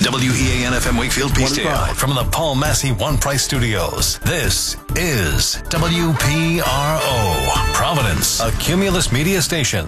WEAN-FM Wakefield PSTI from the Paul Massey One Price Studios. This is WPRO, Providence, a Cumulus Media station.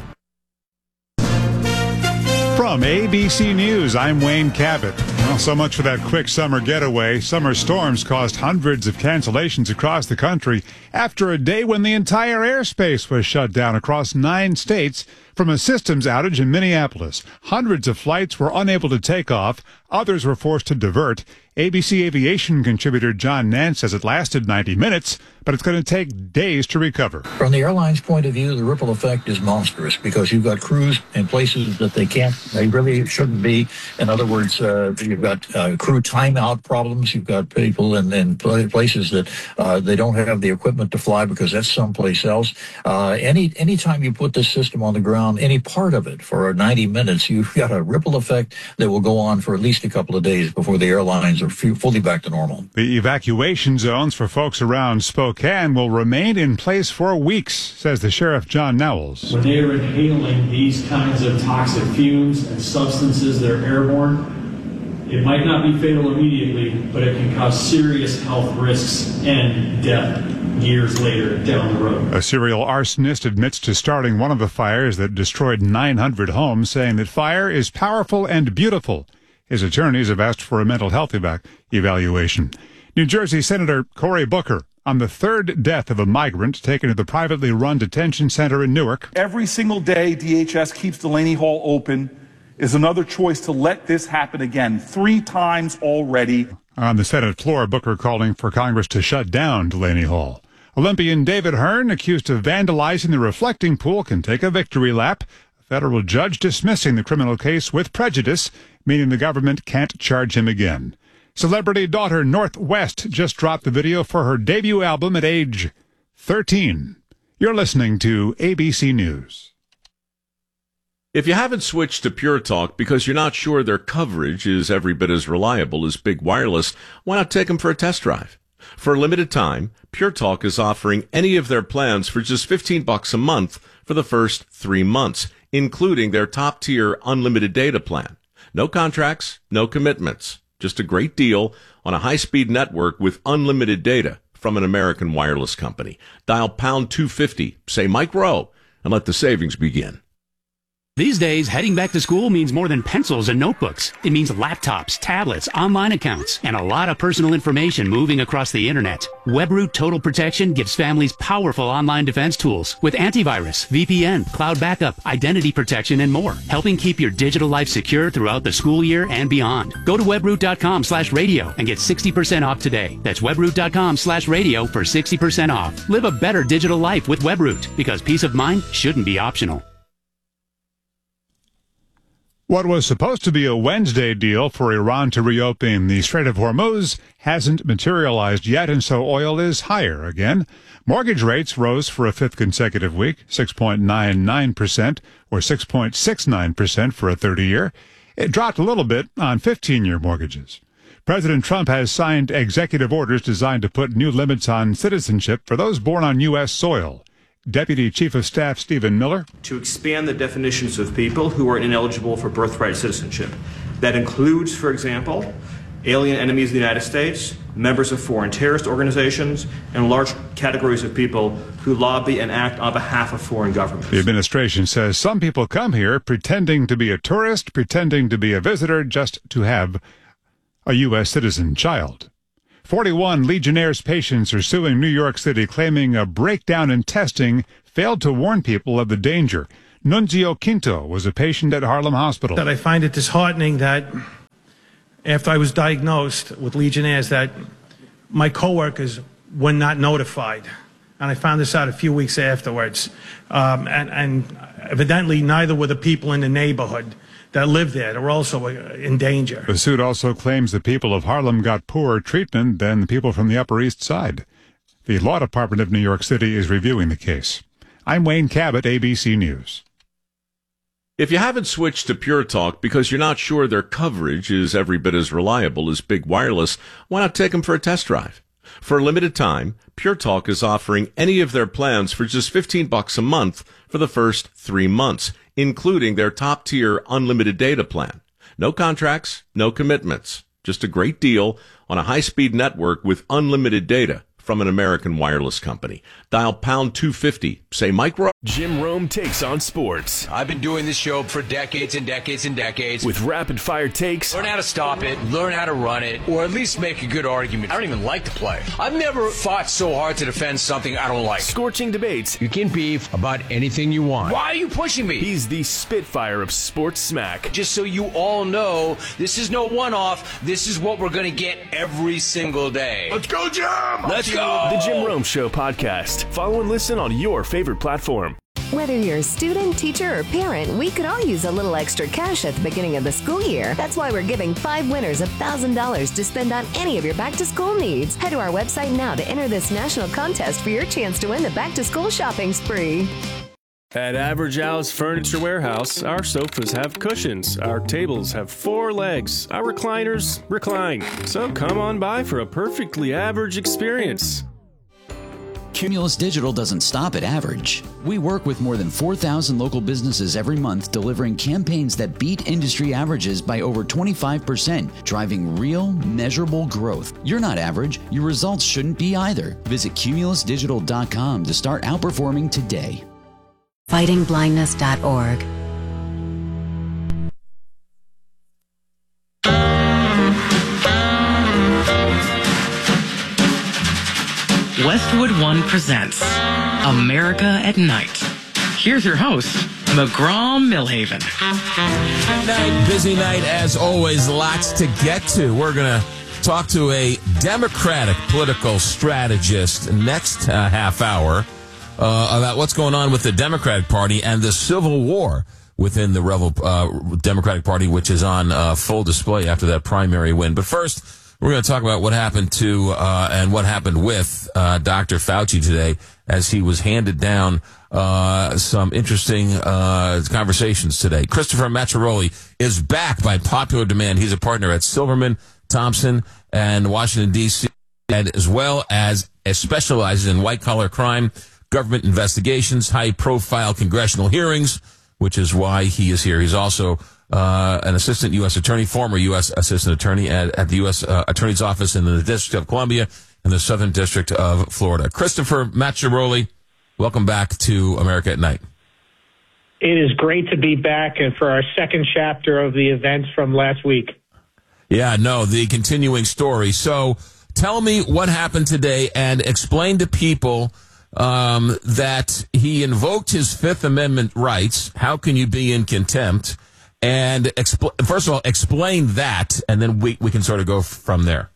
From ABC News, I'm Wayne Cabot. Well, so much for that quick summer getaway. Summer storms caused hundreds of cancellations across the country after a day when the entire airspace was shut down across 9 states from a systems outage in Minneapolis. Hundreds of flights were unable to take off. Others were forced to divert. ABC Aviation contributor John Nance says it lasted 90 minutes, but it's going to take days to recover. From the airline's point of view, the ripple effect is monstrous because you've got crews in places that they really shouldn't be. In other words, you've got crew timeout problems. You've got people in places that they don't have the equipment to fly because that's someplace else. Anytime you put this system on the ground, any part of it for 90 minutes, you've got a ripple effect that will go on for at least a couple of days before the airlines are fully back to normal. The evacuation zones for folks around Spokane will remain in place for weeks, says the Sheriff John Nowles. When they are inhaling these kinds of toxic fumes and substances that are airborne, it might not be fatal immediately, but it can cause serious health risks and death years later down the road. A serial arsonist admits to starting one of the fires that destroyed 900 homes, saying that fire is powerful and beautiful. His attorneys have asked for a mental health evaluation. New Jersey Senator Cory Booker on the third death of a migrant taken to the privately run detention center in Newark. Every single day DHS keeps Delaney Hall open is another choice to let this happen again. 3 times already. On the Senate floor, Booker calling for Congress to shut down Delaney Hall. Olympian David Hearn, accused of vandalizing the reflecting pool, can take a victory lap. A federal judge dismissing the criminal case with prejudice, meaning the government can't charge him again. Celebrity daughter North West just dropped the video for her debut album at age 13. You're listening to ABC News. If you haven't switched to Pure Talk because you're not sure their coverage is every bit as reliable as Big Wireless, why not take them for a test drive? For a limited time, Pure Talk is offering any of their plans for just $15 a month for the first 3 months, including their top-tier unlimited data plan. No contracts, no commitments. Just a great deal on a high-speed network with unlimited data from an American wireless company. Dial pound 250, say Mike Rowe, and let the savings begin. These days, heading back to school means more than pencils and notebooks. It means laptops, tablets, online accounts, and a lot of personal information moving across the internet. WebRoot Total Protection gives families powerful online defense tools with antivirus, VPN, cloud backup, identity protection, and more, helping keep your digital life secure throughout the school year and beyond. Go to webroot.com/radio and get 60% off today. That's webroot.com/radio for 60% off. Live a better digital life with WebRoot, because peace of mind shouldn't be optional. What was supposed to be a Wednesday deal for Iran to reopen the Strait of Hormuz hasn't materialized yet, and so oil is higher again. Mortgage rates rose for a 5th consecutive week, 6.99% or 6.69% for a 30-year. It dropped a little bit on 15-year mortgages. President Trump has signed executive orders designed to put new limits on citizenship for those born on U.S. soil. Deputy Chief of Staff Stephen Miller. To expand the definitions of people who are ineligible for birthright citizenship. That includes, for example, alien enemies of the United States, members of foreign terrorist organizations, and large categories of people who lobby and act on behalf of foreign governments. The administration says some people come here pretending to be a tourist, pretending to be a visitor, just to have a U.S. citizen child. 41 Legionnaire's patients are suing New York City, claiming a breakdown in testing failed to warn people of the danger. Nunzio Quinto was a patient at Harlem Hospital. That I find it disheartening that after I was diagnosed with Legionnaire's that my coworkers were not notified. And I found this out a few weeks afterwards. And evidently neither were the people in the neighborhood that live there. They're also in danger. The suit also claims the people of Harlem got poorer treatment than the people from the Upper East Side. The Law Department of New York City is reviewing the case. I'm Wayne Cabot, ABC News. If you haven't switched to Pure Talk because you're not sure their coverage is every bit as reliable as Big Wireless, why not take them for a test drive? For a limited time, Pure Talk is offering any of their plans for just $15 a month for the first 3 months, including their top-tier unlimited data plan. No contracts, no commitments. Just a great deal on a high-speed network with unlimited data from an American wireless company. Dial pound 250. Say Mike Rowe. Jim Rome takes on sports. I've been doing this show for decades and decades and decades. With rapid-fire takes. Learn how to stop it, learn how to run it, or at least make a good argument. I don't even like to play. I've never fought so hard to defend something I don't like. Scorching debates. You can beef about anything you want. Why are you pushing me? He's the Spitfire of sports smack. Just so you all know, this is no one-off. This is what we're going to get every single day. Let's go, Jim! Let's go! The Jim Rome Show podcast. Follow and listen on your favorite platform. Whether you're a student, teacher, or parent, we could all use a little extra cash at the beginning of the school year. That's why we're giving 5 winners $1,000 to spend on any of your back-to-school needs. Head to our website now to enter this national contest for your chance to win the back-to-school shopping spree. At Average Al's Furniture Warehouse, our sofas have cushions, our tables have 4 legs, our recliners recline. So come on by for a perfectly average experience. Cumulus Digital doesn't stop at average. We work with more than 4,000 local businesses every month, delivering campaigns that beat industry averages by over 25%, driving real, measurable growth. You're not average. Your results shouldn't be either. Visit cumulusdigital.com to start outperforming today. FightingBlindness.org. Westwood One presents America at Night. Here's your host, McGraw-Millhaven. Busy night as always, lots to get to. We're going to talk to a Democratic political strategist next half hour about what's going on with the Democratic Party and the civil war within the Democratic Party, which is on full display after that primary win. But first, we're going to talk about what happened to and what happened with Dr. Fauci today as he was handed down some interesting conversations today. Christopher Macchiaroli is back by popular demand. He's a partner at Silverman, Thompson, and Washington, D.C., and as well as specializes in white-collar crime, government investigations, high-profile congressional hearings, which is why he is here. He's also an assistant U.S. attorney, former U.S. assistant attorney at the U.S. Attorney's Office in the District of Columbia and the Southern District of Florida. Christopher Macchiaroli, welcome back to America at Night. It is great to be back and for our second chapter of the events from last week. Yeah, no, the continuing story. So tell me what happened today and explain to people that he invoked his Fifth Amendment rights. How can you be in contempt? And first of all, explain that, and then we can sort of go from there.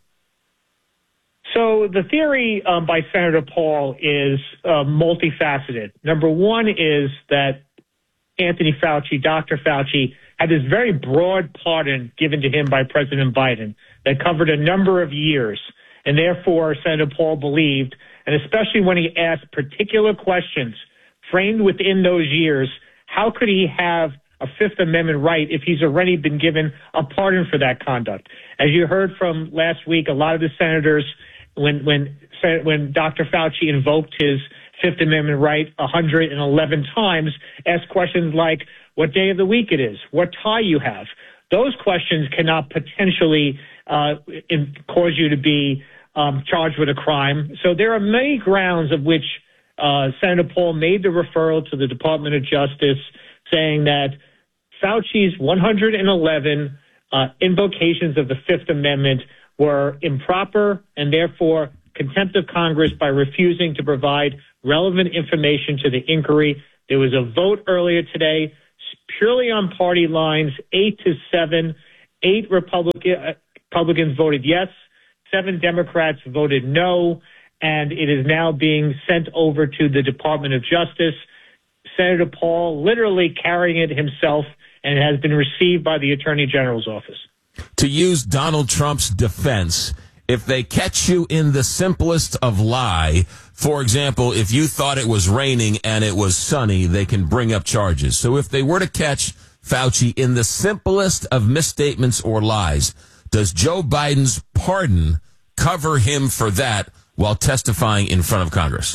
So the theory by Senator Paul is multifaceted. Number one is that Anthony Fauci, Dr. Fauci, had this very broad pardon given to him by President Biden that covered a number of years. And therefore, Senator Paul believed, and especially when he asked particular questions framed within those years, how could he have a Fifth Amendment right if he's already been given a pardon for that conduct? As you heard from last week, a lot of the senators, when Dr. Fauci invoked his Fifth Amendment right 111 times, asked questions like what day of the week it is, what tie you have. Those questions cannot potentially cause you to be charged with a crime. So there are many grounds of which Senator Paul made the referral to the Department of Justice, saying that Fauci's 111 invocations of the Fifth Amendment were improper and therefore contempt of Congress by refusing to provide relevant information to the inquiry. There was a vote earlier today, purely on party lines, 8-7. 8 Republicans voted yes, 7 Democrats voted no, and it is now being sent over to the Department of Justice. Senator Paul literally carrying it himself, and it has been received by the Attorney General's office. To use Donald Trump's defense, if they catch you in the simplest of lie, for example, if you thought it was raining and it was sunny, they can bring up charges. So if they were to catch Fauci in the simplest of misstatements or lies, does Joe Biden's pardon cover him for that while testifying in front of Congress?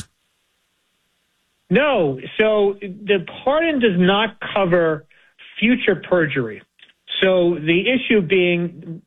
No. So the pardon does not cover future perjury. So the issue being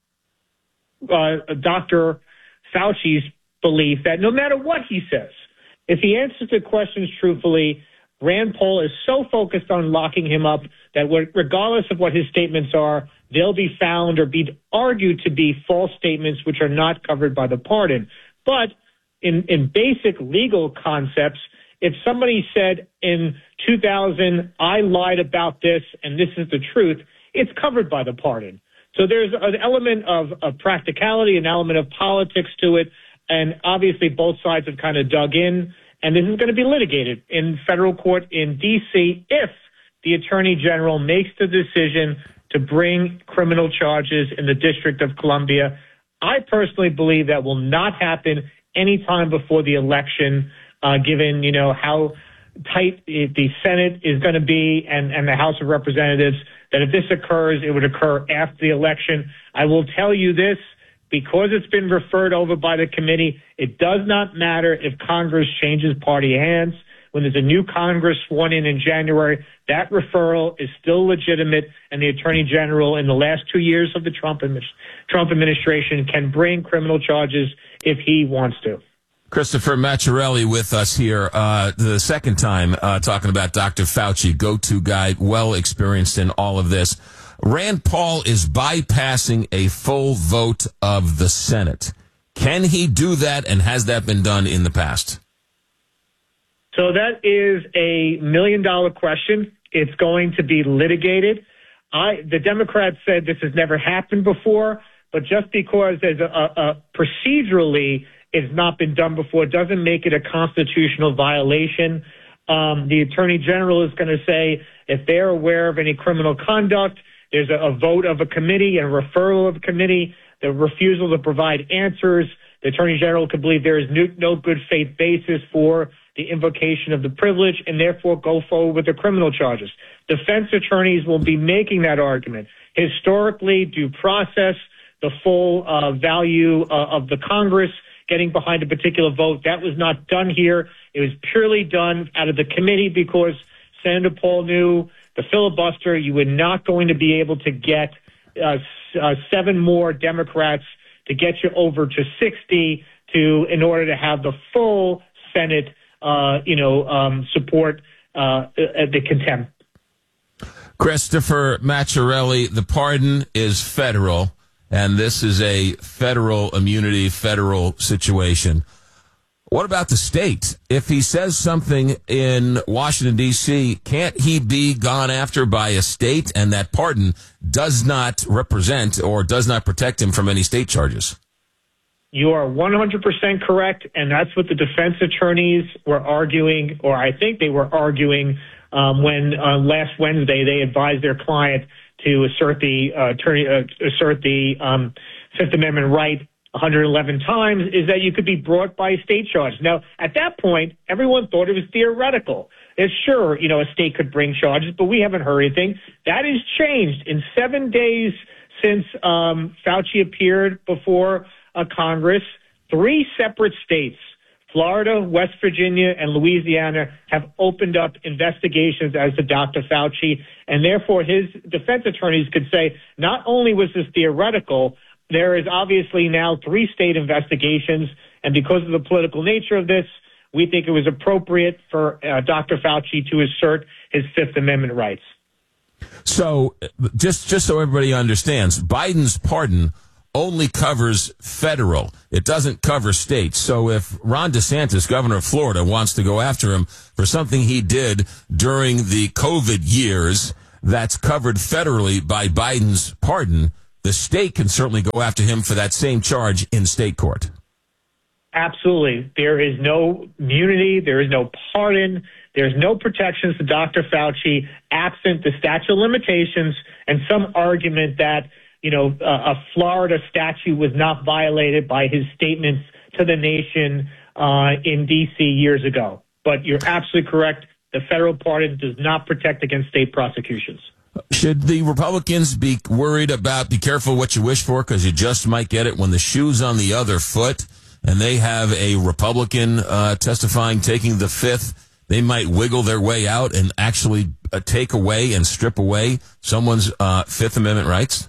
Dr. Fauci's belief that no matter what he says, if he answers the questions truthfully, Rand Paul is so focused on locking him up that regardless of what his statements are, they'll be found or be argued to be false statements which are not covered by the pardon. But in basic legal concepts, if somebody said in 2000, I lied about this and this is the truth, it's covered by the pardon. So there's an element of practicality, an element of politics to it, and obviously both sides have kind of dug in, and this is going to be litigated in federal court in D.C. if the Attorney General makes the decision to bring criminal charges in the District of Columbia. I personally believe that will not happen any time before the election, given, how tight the Senate is going to be and the House of Representatives, that if this occurs, it would occur after the election. I will tell you this, because it's been referred over by the committee, it does not matter if Congress changes party hands. When there's a new Congress sworn in January, that referral is still legitimate, and the Attorney General in the last 2 years of the Trump administration can bring criminal charges if he wants to. Christopher Macchiarelli with us here, the second time talking about Dr. Fauci, go-to guy, well experienced in all of this. Rand Paul is bypassing a full vote of the Senate. Can he do that, and has that been done in the past? So that is a $1 million question. It's going to be litigated. The Democrats said this has never happened before, but just because there's procedurally it's not been done before doesn't make it a constitutional violation. The Attorney General is going to say if they're aware of any criminal conduct, there's a vote of a committee and a referral of a committee, the refusal to provide answers. The Attorney General could believe there is no good faith basis for the invocation of the privilege and therefore go forward with the criminal charges. Defense attorneys will be making that argument. Historically, due process, the full value of the Congress getting behind a particular vote, that was not done here. It was purely done out of the committee because Senator Paul knew the filibuster, you were not going to be able to get 7 more Democrats to get you over to 60 in order to have the full Senate support the contempt. Christopher Macchiarelli, the pardon is federal, and this is a federal immunity, federal situation. What about the state? If he says something in Washington, D.C., can't he be gone after by a state, and that pardon does not represent or does not protect him from any state charges? You are 100% correct, and that's what the defense attorneys were arguing, or I think they were arguing when last Wednesday they advised their client to assert the Fifth Amendment right 111 times, is that you could be brought by a state charge. Now, at that point, everyone thought it was theoretical. It's sure, a state could bring charges, but we haven't heard anything. That has changed. In 7 days since Fauci appeared before Congress, 3 separate states, Florida, West Virginia, and Louisiana, have opened up investigations as to Dr. Fauci, and therefore his defense attorneys could say not only was this theoretical, there is obviously now 3 state investigations, and because of the political nature of this, we think it was appropriate for Dr. Fauci to assert his Fifth Amendment rights. So, just so everybody understands, Biden's pardon only covers federal. It doesn't cover states. So if Ron DeSantis, governor of Florida, wants to go after him for something he did during the COVID years that's covered federally by Biden's pardon, the state can certainly go after him for that same charge in state court. Absolutely. There is no immunity. There is no pardon. There's no protections to Dr. Fauci absent the statute of limitations and some argument that, a Florida statute was not violated by his statements to the nation in D.C. years ago. But you're absolutely correct. The federal pardon does not protect against state prosecutions. Should the Republicans be worried about be careful what you wish for, because you just might get it when the shoe's on the other foot and they have a Republican testifying, taking the Fifth they might wiggle their way out and actually take away and strip away someone's Fifth Amendment rights?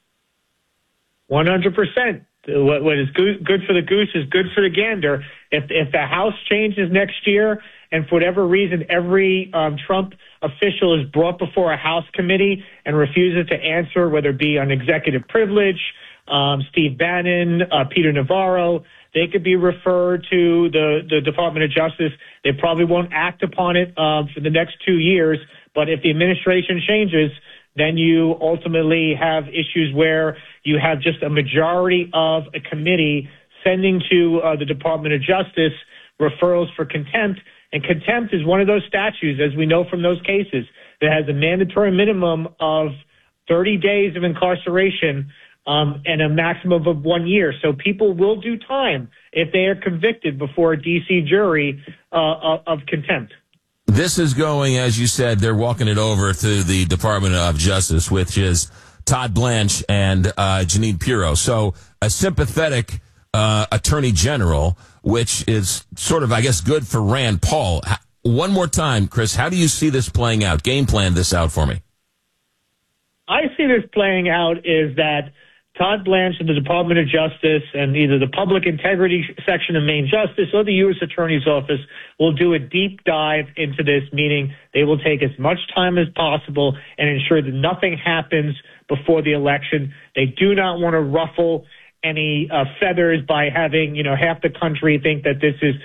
100%. What is good for the goose is good for the gander. If the House changes next year, and for whatever reason every Trump official is brought before a House committee and refuses to answer, whether it be on executive privilege, Steve Bannon, Peter Navarro, they could be referred to the Department of Justice. They probably won't act upon it for the next 2 years. But if the administration changes, then you ultimately have issues where you have just a majority of a committee sending to the Department of Justice referrals for contempt. And contempt is one of those statutes, as we know from those cases, that has a mandatory minimum of 30 days of incarceration and a maximum of 1 year. So people will do time if they are convicted before a D.C. jury of contempt. This is going, as you said, they're walking it over to the Department of Justice, which is Todd Blanche and Jeanine Pirro. So a sympathetic attorney general, which is sort of, I guess, good for Rand Paul. One more time, Chris, how do you see this playing out? Game plan this out for me. I see this playing out is that Todd Blanche and the Department of Justice and either the Public Integrity Section of Maine Justice or the U.S. Attorney's Office will do a deep dive into this, meaning they will take as much time as possible and ensure that nothing happens before the election. They do not want to ruffle any feathers by having, half the country think that this is,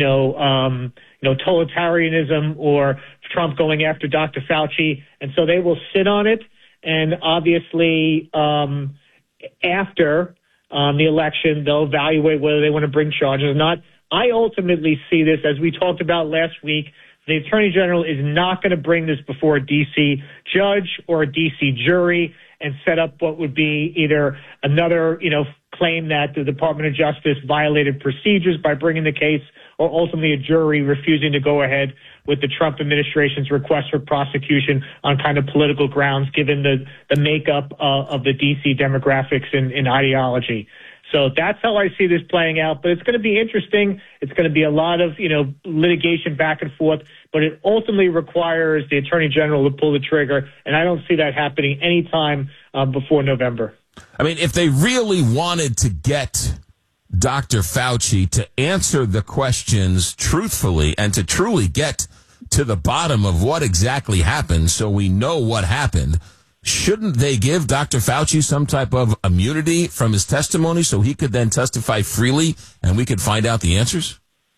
totalitarianism or Trump going after Dr. Fauci. And so they will sit on it. And obviously, after the election, they'll evaluate whether they want to bring charges or not. I ultimately see this, as we talked about last week, the Attorney General is not going to bring this before a D.C. judge or a D.C. jury and set up what would be either another, claim that the Department of Justice violated procedures by bringing the case, or ultimately a jury refusing to go ahead with the Trump administration's request for prosecution on kind of political grounds, given the makeup of the D.C. demographics and ideology. So that's how I see this playing out. But it's going to be interesting. It's going to be a lot of, litigation back and forth. But it ultimately requires the Attorney General to pull the trigger. And I don't see that happening anytime before November. I mean, if they really wanted to get Dr. Fauci to answer the questions truthfully and to truly get to the bottom of what exactly happened so we know what happened, shouldn't they give Dr. Fauci some type of immunity from his testimony so he could then testify freely and we could find out the answers?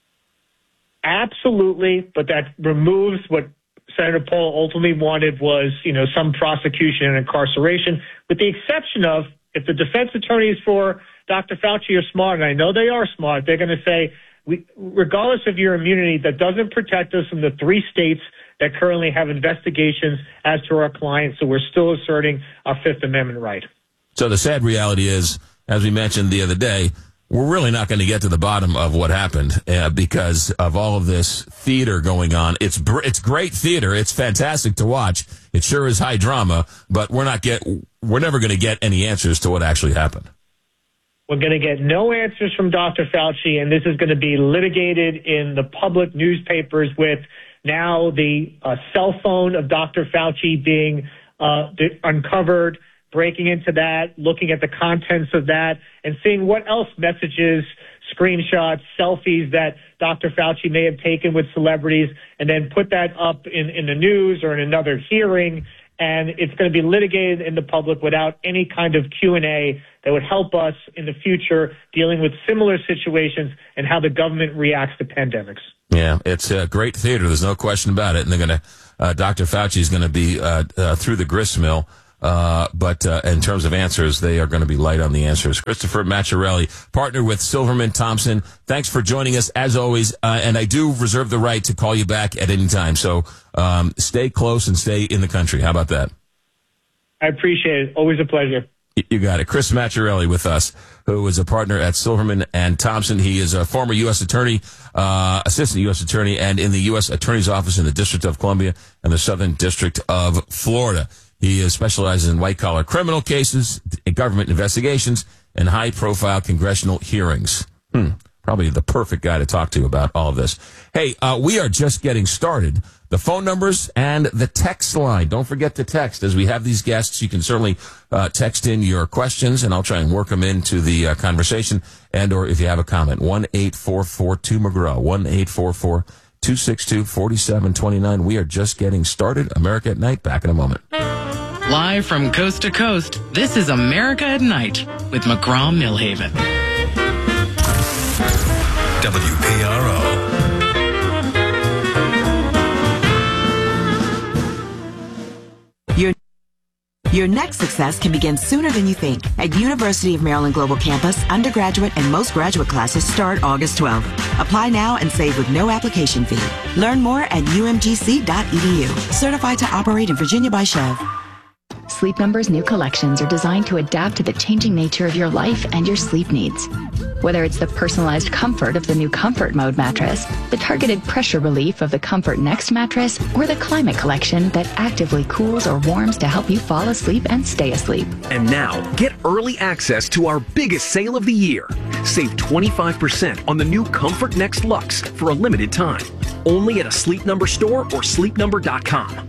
Absolutely, but that removes what Senator Paul ultimately wanted was, some prosecution and incarceration, with the exception of if the defense attorneys for Dr. Fauci are smart, and I know they are smart, they're going to say, regardless of your immunity, that doesn't protect us from the 3 states that currently have investigations as to our clients, so we're still asserting our Fifth Amendment right. So the sad reality is, as we mentioned the other day, we're really not going to get to the bottom of what happened because of all of this theater going on. It's great theater. It's fantastic to watch. It sure is high drama, but we're never going to get any answers to what actually happened. We're going to get no answers from Dr. Fauci, and this is going to be litigated in the public newspapers with now the cell phone of Dr. Fauci being uncovered, breaking into that, looking at the contents of that, and seeing what else messages, screenshots, selfies that Dr. Fauci may have taken with celebrities, and then put that up in the news or in another hearing. And it's going to be litigated in the public without any kind of Q&A that would help us in the future dealing with similar situations and how the government reacts to pandemics. Yeah, it's great theater. There's no question about it. And they're going to, Dr. Fauci is going to be through the gristmill. But in terms of answers, they are going to be light on the answers. Christopher Macchiarelli, partner with Silverman Thompson. Thanks for joining us as always. And I do reserve the right to call you back at any time. So, stay close and stay in the country. How about that? I appreciate it. Always a pleasure. You got it. Chris Macchiarelli with us, who is a partner at Silverman and Thompson. He is a former U.S. attorney, assistant U.S. attorney, and in the U.S. Attorney's Office in the District of Columbia and the Southern District of Florida. He specializes in white-collar criminal cases, government investigations, and high-profile congressional hearings. Probably the perfect guy to talk to about all of this. Hey, we are just getting started. The phone numbers and the text line. Don't forget to text. As we have these guests, you can certainly text in your questions, and I'll try and work them into the conversation. And or if you have a comment, 1-844-2-McGraw, 1-844-262-4729. We are just getting started. America at Night. Back in a moment. Live from coast to coast, this is America at Night with McGraw-Milhaven. WPRO. Your next success can begin sooner than you think. At University of Maryland Global Campus, undergraduate and most graduate classes start August 12th. Apply now and save with no application fee. Learn more at umgc.edu. Certified to operate in Virginia by Chev. Sleep Number's new collections are designed to adapt to the changing nature of your life and your sleep needs. Whether it's the personalized comfort of the new Comfort Mode mattress, the targeted pressure relief of the Comfort Next mattress, or the Climate Collection that actively cools or warms to help you fall asleep and stay asleep. And now, get early access to our biggest sale of the year. Save 25% on the new Comfort Next Luxe for a limited time. Only at a Sleep Number store or sleepnumber.com.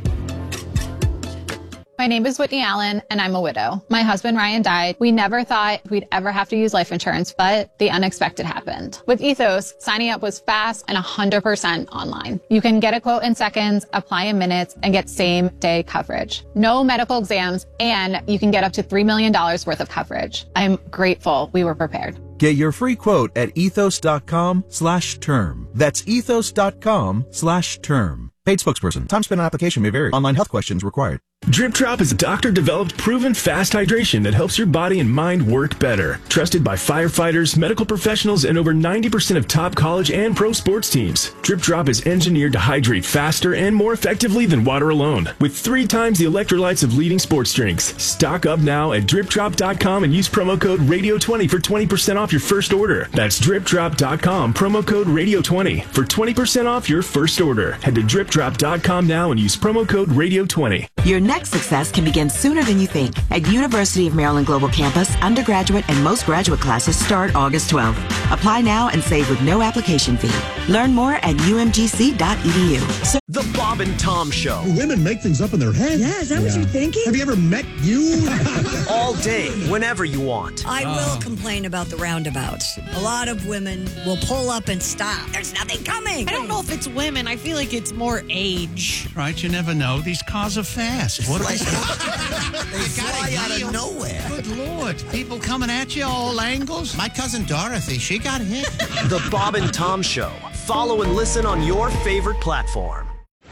My name is Whitney Allen, and I'm a widow. My husband, Ryan, died. We never thought we'd ever have to use life insurance, but the unexpected happened. With Ethos, signing up was fast and 100% online. You can get a quote in seconds, apply in minutes, and get same-day coverage. No medical exams, and you can get up to $3 million worth of coverage. I'm grateful we were prepared. Get your free quote at ethos.com/term. That's ethos.com/term. Paid spokesperson. Time spent on application may vary. Online health questions required. Drip Drop is a doctor-developed, proven fast hydration that helps your body and mind work better. Trusted by firefighters, medical professionals, and over 90% of top college and pro sports teams. Drip Drop is engineered to hydrate faster and more effectively than water alone, with 3 times the electrolytes of leading sports drinks. Stock up now at dripdrop.com and use promo code RADIO20 for 20% off your first order. That's dripdrop.com, promo code RADIO20 for 20% off your first order. Head to dripdrop.com now and use promo code RADIO20. Your next success can begin sooner than you think. At University of Maryland Global Campus, undergraduate and most graduate classes start August 12th. Apply now and save with no application fee. Learn more at umgc.edu. The Bob and Tom Show. Women make things up in their head. Yeah, is that what you're thinking? Have you ever met you? All day, whenever you want. I will complain about the roundabouts. A lot of women will pull up and stop. There's nothing coming. I don't know if it's women. I feel like it's more age. Right, you never know. These cars are fast. What they fly out of nowhere. Good Lord. People coming at you all angles. My cousin Dorothy, she got hit. The Bob and Tom Show. Follow and listen on your favorite platform.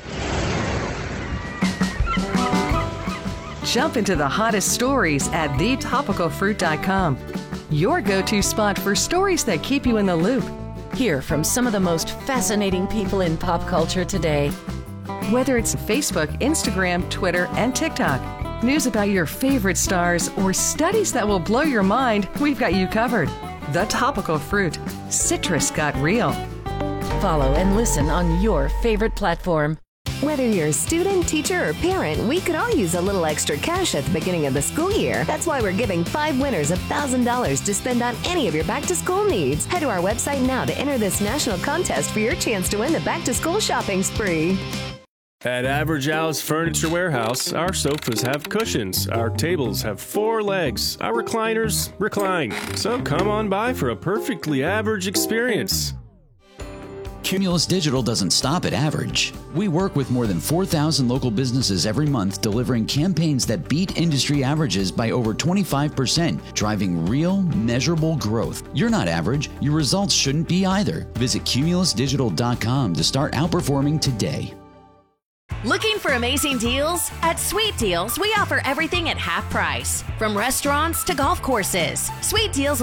Jump into the hottest stories at thetopicalfruit.com. Your go-to spot for stories that keep you in the loop. Hear from some of the most fascinating people in pop culture today. Whether it's Facebook, Instagram, Twitter, and TikTok, news about your favorite stars, or studies that will blow your mind, we've got you covered. The Topical Fruit. Citrus got real. Follow and listen on your favorite platform. Whether you're a student, teacher, or parent, we could all use a little extra cash at the beginning of the school year. That's why we're giving 5 winners $1,000 to spend on any of your back-to-school needs. Head to our website now to enter this national contest for your chance to win the back-to-school shopping spree. At Average Al's Furniture Warehouse, our sofas have cushions, our tables have 4 legs, our recliners recline. So come on by for a perfectly average experience. Cumulus Digital doesn't stop at average. We work with more than 4,000 local businesses every month, delivering campaigns that beat industry averages by over 25%, driving real, measurable growth. You're not average. Your results shouldn't be either. Visit cumulusdigital.com to start outperforming today. Looking for amazing deals? At Sweet Deals, we offer everything at half price. From restaurants to golf courses, Sweet Deals